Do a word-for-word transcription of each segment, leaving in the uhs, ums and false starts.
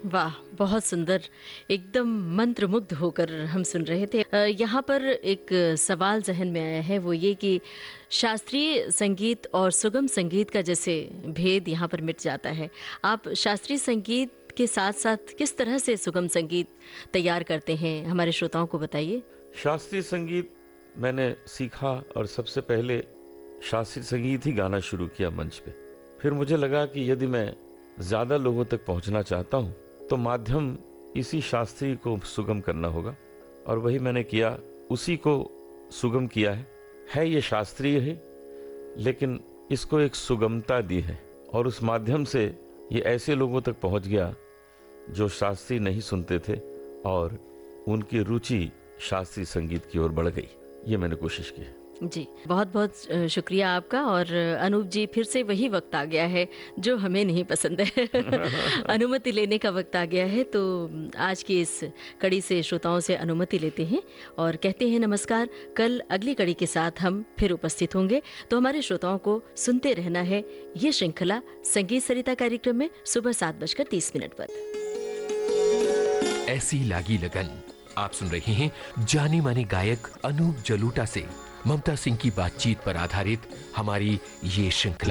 वाह, बहुत सुंदर, एकदम मंत्रमुग्ध होकर हम सुन रहे थे। अ, यहाँ पर एक सवाल जहन में आया है, वो ये कि शास्त्रीय संगीत और सुगम संगीत का जैसे भेद यहाँ पर मिट जाता है, आप शास्त्रीय संगीत के साथ साथ किस तरह से सुगम संगीत तैयार करते हैं, हमारे श्रोताओं को बताइए। शास्त्रीय संगीत मैंने सीखा और सबसे पहले शास्त्रीय संगीत ही गाना शुरू किया मंच पे। फिर मुझे लगा कि यदि मैं ज़्यादा लोगों तक पहुंचना चाहता हूं तो माध्यम इसी शास्त्रीय को सुगम करना होगा, और वही मैंने किया, उसी को सुगम किया है। है ये शास्त्रीय है लेकिन इसको एक सुगमता दी है, और उस माध्यम से ये ऐसे लोगों तक पहुंच गया जो शास्त्रीय नहीं सुनते थे और उनकी रुचि शास्त्रीय संगीत की ओर बढ़ गई। ये मैंने कोशिश की है। जी, बहुत बहुत शुक्रिया आपका। और अनूप जी, फिर से वही वक्त आ गया है जो हमें नहीं पसंद है अनुमति लेने का वक्त आ गया है। तो आज की इस कड़ी से श्रोताओं से अनुमति लेते हैं और कहते हैं नमस्कार। कल अगली कड़ी के साथ हम फिर उपस्थित होंगे, तो हमारे श्रोताओं को सुनते रहना है ये श्रृंखला संगीत सरिता कार्यक्रम में सुबह सात बजकर तीस मिनट पर। ऐसी लागी लगन। आप सुन रहे हैं जाने माने गायक अनूप जलोटा से ममता सिंह की बातचीत पर आधारित हमारी ये श्रृंखला।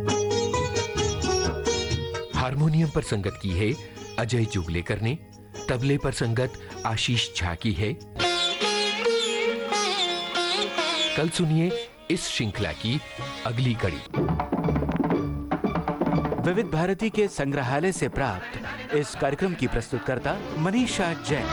हारमोनियम पर संगत की है अजय जुगलेकर ने, तबले पर संगत आशीष झा की है। कल सुनिए इस श्रृंखला की अगली कड़ी। विविध भारती के संग्रहालय से प्राप्त इस कार्यक्रम की प्रस्तुतकर्ता मनीषा जैन।